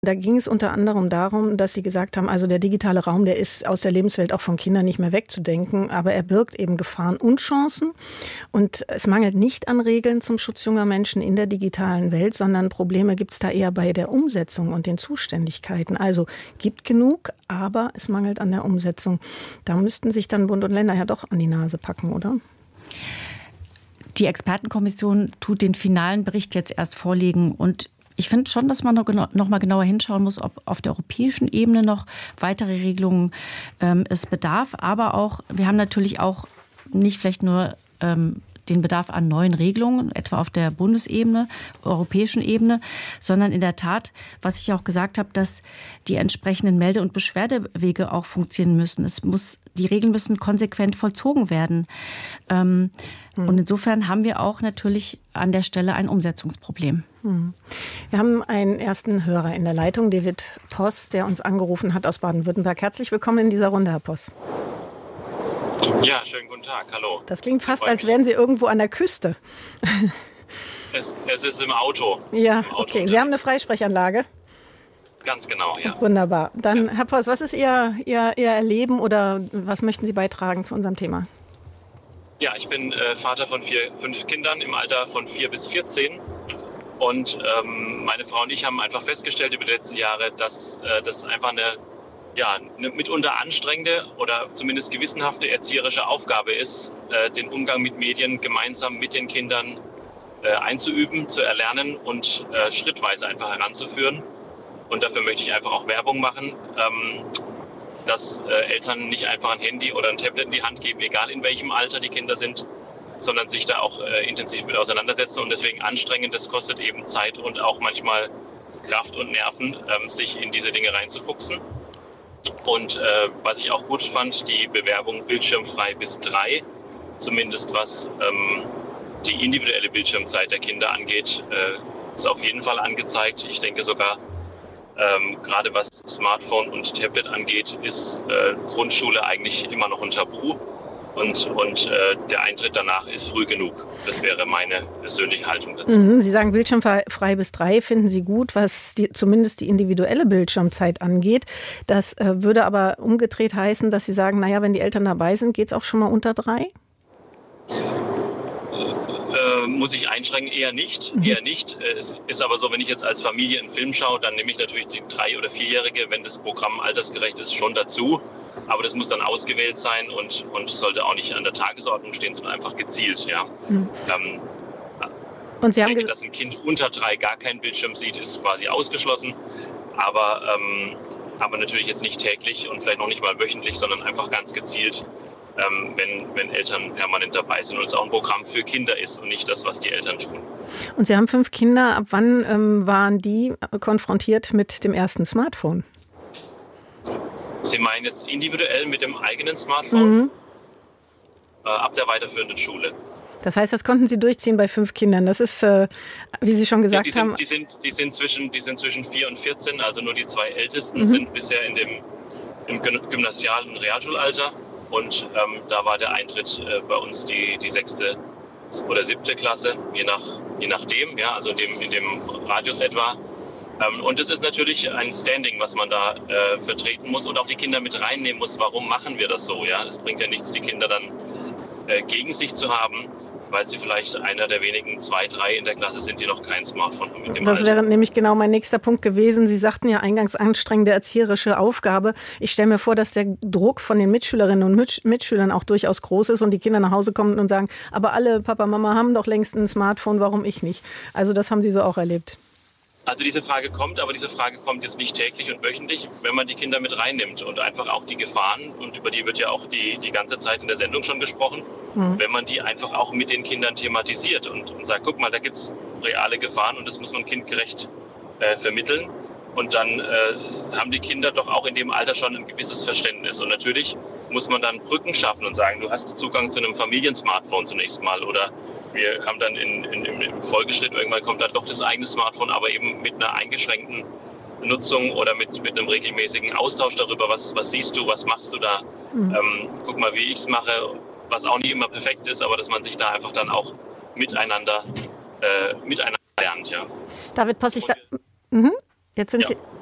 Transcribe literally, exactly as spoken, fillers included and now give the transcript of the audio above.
Da ging es unter anderem darum, dass Sie gesagt haben, also der digitale Raum, der ist aus der Lebenswelt auch von Kindern nicht mehr wegzudenken, aber er birgt eben Gefahren und Chancen. Und es mangelt nicht an Regeln zum Schutz junger Menschen in der digitalen Welt, sondern Probleme gibt es da eher bei der Umsetzung und den Zuständigkeiten. Also gibt genug, aber es mangelt an der Umsetzung. Da müssten sich dann Bund und Länder ja doch an die Nase packen, oder? Die Expertenkommission tut den finalen Bericht jetzt erst vorlegen und ich finde schon, dass man noch, genau, noch mal genauer hinschauen muss, ob auf der europäischen Ebene noch weitere Regelungen ähm, es bedarf. Aber auch, wir haben natürlich auch nicht vielleicht nur ähm, den Bedarf an neuen Regelungen, etwa auf der Bundesebene, europäischen Ebene, sondern in der Tat, was ich auch gesagt habe, dass die entsprechenden Melde- und Beschwerdewege auch funktionieren müssen. Es muss, die Regeln müssen konsequent vollzogen werden. Ähm, hm. Und insofern haben wir auch natürlich an der Stelle ein Umsetzungsproblem. Hm. Wir haben einen ersten Hörer in der Leitung, David Poss, der uns angerufen hat aus Baden-Württemberg. Herzlich willkommen in dieser Runde, Herr Poss. Ja, schönen guten Tag, hallo. Das klingt fast, als wären Sie irgendwo an der Küste. Es, es ist im Auto. Ja, Im Auto. Okay. Sie haben eine Freisprechanlage? Ganz genau, ja. Wunderbar. Dann, ja. Herr Poss, was ist Ihr, Ihr, Ihr Erleben oder was möchten Sie beitragen zu unserem Thema? Ja, ich bin äh, Vater von vier, fünf Kindern im Alter von vier bis vierzehn. Und ähm, meine Frau und ich haben einfach festgestellt über die letzten Jahre, dass äh, das einfach eine ja, eine mitunter anstrengende oder zumindest gewissenhafte erzieherische Aufgabe ist, äh, den Umgang mit Medien gemeinsam mit den Kindern äh, einzuüben, zu erlernen und äh, schrittweise einfach heranzuführen. Und dafür möchte ich einfach auch Werbung machen, ähm, dass äh, Eltern nicht einfach ein Handy oder ein Tablet in die Hand geben, egal in welchem Alter die Kinder sind, sondern sich da auch äh, intensiv mit auseinandersetzen und deswegen anstrengend, das kostet eben Zeit und auch manchmal Kraft und Nerven, ähm, sich in diese Dinge reinzufuchsen. Und äh, was ich auch gut fand, die Bewerbung bildschirmfrei bis drei, zumindest was ähm, die individuelle Bildschirmzeit der Kinder angeht, äh, ist auf jeden Fall angezeigt. Ich denke sogar, ähm, gerade was Smartphone und Tablet angeht, ist äh, Grundschule eigentlich immer noch ein Tabu. Und, und äh, der Eintritt danach ist früh genug. Das wäre meine persönliche Haltung dazu. Mhm, Sie sagen, bildschirmfrei bis drei finden Sie gut, was die, zumindest die individuelle Bildschirmzeit angeht. Das äh, würde aber umgedreht heißen, dass Sie sagen, naja, wenn die Eltern dabei sind, geht es auch schon mal unter drei? Äh, muss ich einschränken? Eher nicht. Mhm. Eher nicht. Es ist aber so, wenn ich jetzt als Familie einen Film schaue, dann nehme ich natürlich die drei- oder vierjährige, wenn das Programm altersgerecht ist, schon dazu. Aber das muss dann ausgewählt sein und, und sollte auch nicht an der Tagesordnung stehen, sondern einfach gezielt. Ja. Mhm. Ähm, und Sie haben ich denke, dass ein Kind unter drei gar keinen Bildschirm sieht, ist quasi ausgeschlossen. Aber, ähm, aber natürlich jetzt nicht täglich und vielleicht noch nicht mal wöchentlich, sondern einfach ganz gezielt, ähm, wenn, wenn Eltern permanent dabei sind und es auch ein Programm für Kinder ist und nicht das, was die Eltern tun. Und Sie haben fünf Kinder. Ab wann ähm, waren die konfrontiert mit dem ersten Smartphone? Sie meinen jetzt individuell mit dem eigenen Smartphone? Mhm. Äh, ab der weiterführenden Schule. Das heißt, das konnten Sie durchziehen bei fünf Kindern. Das ist, äh, wie Sie schon gesagt ja, die sind, haben... Die sind, die, sind zwischen, die sind zwischen vier und vierzehn, also nur die zwei Ältesten mhm. sind bisher in dem, im Gymnasial- und Realschulalter. Und ähm, da war der Eintritt äh, bei uns die, die sechste oder siebte Klasse, je, nach, je nachdem, ja, also in dem, in dem Radius etwa. Ähm, und es ist natürlich ein Standing, was man da äh, vertreten muss und auch die Kinder mit reinnehmen muss. Warum machen wir das so? Ja? Es bringt ja nichts, die Kinder dann äh, gegen sich zu haben, weil sie vielleicht einer der wenigen zwei, drei in der Klasse sind, die noch kein Smartphone haben. Mit dem das Alter. Wäre nämlich genau mein nächster Punkt gewesen. Sie sagten ja eingangs anstrengende erzieherische Aufgabe. Ich stelle mir vor, dass der Druck von den Mitschülerinnen und Mitsch- Mitschülern auch durchaus groß ist und die Kinder nach Hause kommen und sagen, aber alle Papa, Mama haben doch längst ein Smartphone, warum ich nicht? Also das haben Sie so auch erlebt. Also diese Frage kommt, aber diese Frage kommt jetzt nicht täglich und wöchentlich, wenn man die Kinder mit reinnimmt und einfach auch die Gefahren, und über die wird ja auch die, die ganze Zeit in der Sendung schon gesprochen, mhm. wenn man die einfach auch mit den Kindern thematisiert und, und sagt, guck mal, da gibt es reale Gefahren und das muss man kindgerecht äh, vermitteln. Und dann äh, haben die Kinder doch auch in dem Alter schon ein gewisses Verständnis. Und natürlich muss man dann Brücken schaffen und sagen, du hast Zugang zu einem Familiensmartphone zunächst mal, oder wir haben dann in, in, im Folgeschritt, irgendwann kommt dann doch das eigene Smartphone, aber eben mit einer eingeschränkten Nutzung oder mit, mit einem regelmäßigen Austausch darüber, was, was siehst du, was machst du da. Mhm. Ähm, guck mal, wie ich es mache, was auch nicht immer perfekt ist, aber dass man sich da einfach dann auch miteinander, äh, miteinander lernt. Ja. David Poss, ich da... Mhm. Jetzt sind ja. Sie...